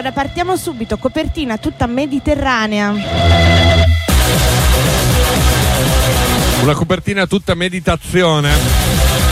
Allora partiamo subito, copertina tutta mediterranea. Una copertina tutta meditazione.